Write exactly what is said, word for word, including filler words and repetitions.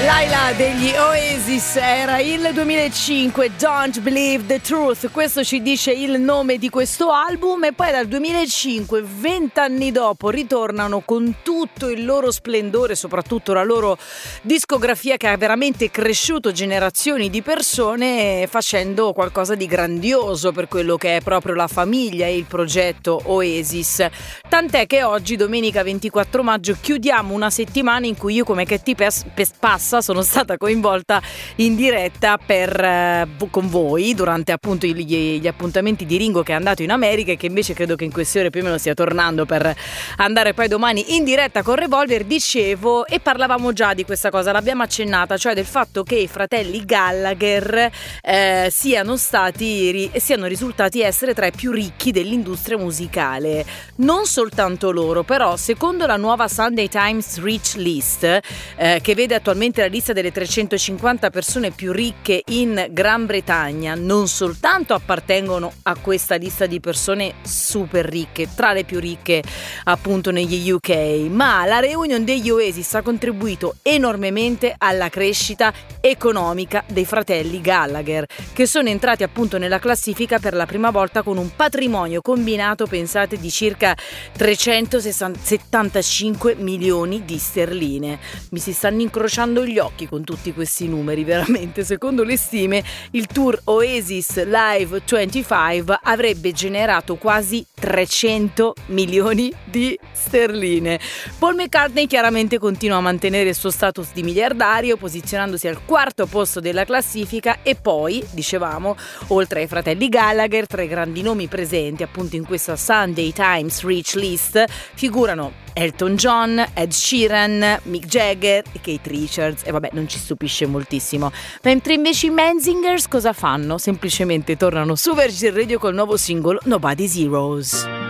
Laila degli Oasis, era il duemilacinque, Don't Believe the Truth, questo ci dice il nome di questo album, e poi dal duemilacinque, vent'anni dopo, ritornano con tutto il loro splendore, soprattutto la loro discografia che ha veramente cresciuto generazioni di persone, facendo qualcosa di grandioso per quello che è proprio la famiglia e il progetto Oasis. Tant'è che oggi, domenica ventiquattro maggio, chiudiamo una settimana in cui io, come che ti pes- pes- passa, sono stata coinvolta in diretta per eh, con voi durante appunto gli, gli appuntamenti di Ringo, che è andato in America e che invece credo che in queste ore più o meno stia tornando per andare poi domani in diretta con Revolver. Dicevo, e parlavamo già di questa cosa, l'abbiamo accennata, cioè del fatto che i fratelli Gallagher eh, siano stati ri, siano risultati essere tra i più ricchi dell'industria musicale. Non soltanto loro, però secondo la nuova Sunday Times Rich List, eh, che vede attualmente la lista delle trecentocinquanta persone più ricche in Gran Bretagna, non soltanto appartengono a questa lista di persone super ricche, tra le più ricche appunto negli U K, ma la reunion degli Oasis ha contribuito enormemente alla crescita economica dei fratelli Gallagher, che sono entrati appunto nella classifica per la prima volta con un patrimonio combinato, pensate, di circa trecentosettantacinque milioni di sterline. Mi si stanno incrociando gli occhi con tutti questi numeri, veramente. Secondo le stime, il tour Oasis Live venticinque avrebbe generato quasi trecento milioni di sterline. Paul McCartney chiaramente continua a mantenere il suo status di miliardario, posizionandosi al quarto posto della classifica, e poi, dicevamo, oltre ai fratelli Gallagher, tra i grandi nomi presenti appunto in questa Sunday Times Rich List figurano Elton John, Ed Sheeran, Mick Jagger e Keith Richards, e vabbè, non ci stupisce moltissimo. Mentre invece i Menzingers cosa fanno? Semplicemente tornano su Virgin Radio col nuovo singolo Nobody's Heroes.